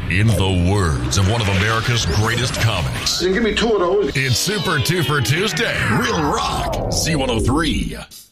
In the words of one of America's greatest comics, Give me two of those. it's Super Twofer Tuesday. Real rock. C103.